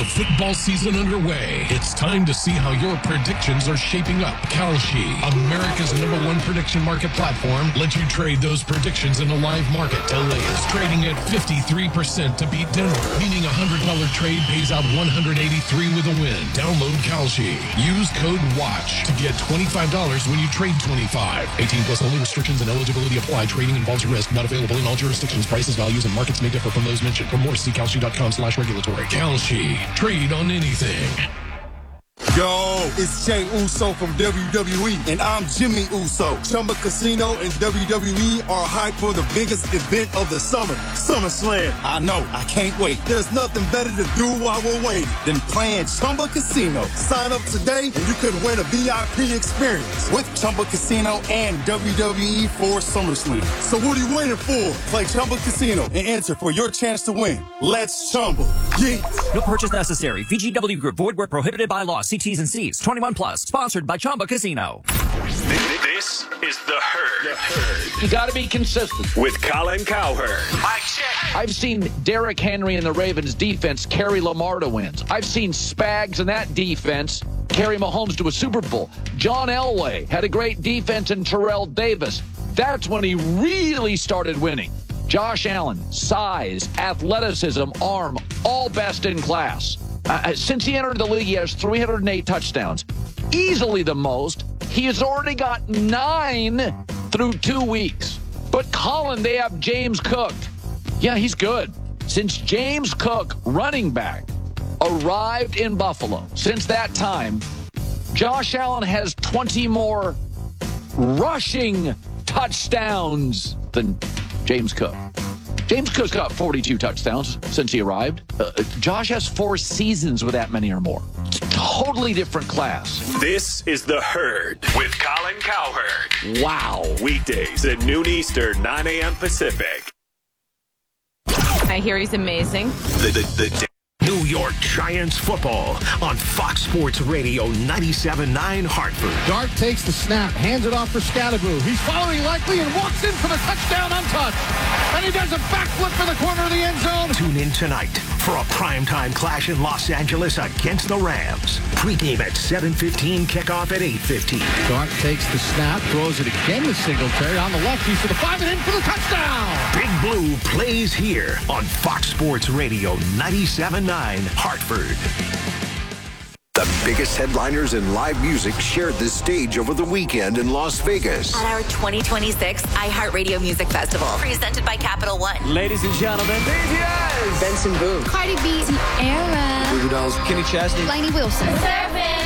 football season underway. It's time to see how your predictions are shaping up. Kalshi, America's #1 prediction market platform, lets you trade those predictions in a live market. LA is trading at 53% to beat Denver, meaning a $100 trade pays out $183 with a win. Download Kalshi. Use code WATCH to get $25 when you trade 25. 18 plus only. Restrictions and eligibility apply. Trading involves risk. Not available in all jurisdictions. Prices, values, and markets may differ from those mentioned. For more, see Kalshi.com/regulatory. Kalshi. Trade on anything. Yo, it's Jay Uso from WWE, and I'm Jimmy Uso. Chumba Casino and WWE are hyped for the biggest event of the summer, SummerSlam. I know, I can't wait. There's nothing better to do while we're waiting than playing Chumba Casino. Sign up today, and you could win a VIP experience with Chumba Casino and WWE for SummerSlam. So what are you waiting for? Play Chumba Casino and enter for your chance to win. Let's Chumba. Yeah. No purchase necessary. VGW Group. Void where prohibited by law. See T's and C's. 21 plus. Sponsored by Chumba Casino. This is The Herd. You got to be consistent. With Colin Cowherd. Mike check. I've seen Derrick Henry and the Ravens defense carry Lamar to wins. I've seen Spags and that defense carry Mahomes to a Super Bowl. John Elway had a great defense in Terrell Davis. That's when he really started winning. Josh Allen, size, athleticism, arm, all best in class. Since he entered the league, he has 308 touchdowns. Easily the most. He has already got 9 through 2 weeks. But Colin, they have James Cook. Yeah, he's good. Since James Cook, running back, arrived in Buffalo, since that time, Josh Allen has 20 more rushing touchdowns than James Cook. James Cook's got 42 touchdowns since he arrived. Josh has 4 seasons with that many or more. It's a totally different class. This is The Herd with Colin Cowherd. Wow. Weekdays at noon Eastern, 9 a.m. Pacific. I hear he's amazing. The New York Giants football on Fox Sports Radio 97.9 Hartford. Dart takes the snap, hands it off for Scalaboo. He's following likely and walks in for the touchdown untouched. And he does a backflip for the corner of the end zone. Tune in tonight for a primetime clash in Los Angeles against the Rams. Pregame at 7:15, kickoff at 8:15. Dart takes the snap, throws it again to Singletary on the left. He's for the 5 and in for the touchdown. Big Blue plays here on Fox Sports Radio 97.9 Hartford. The biggest headliners in live music shared the stage over the weekend in Las Vegas. At our 2026 iHeartRadio Music Festival, presented by Capital One. Ladies and gentlemen, BTS, Benson Boone, Cardi B, Tierra, Dolls, Kenny Chesney, Lainey Wilson, Surfing,